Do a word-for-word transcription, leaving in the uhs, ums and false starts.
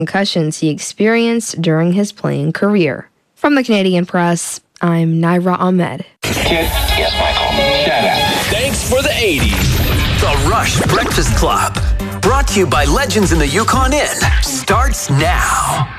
concussions he experienced during his playing career. From the Canadian Press, I'm Naira Ahmed. Kid, yes, Michael. Dada. Thanks for the eighties. The Rush Breakfast Club. Brought to you by Legends in the Yukon Inn. Starts now.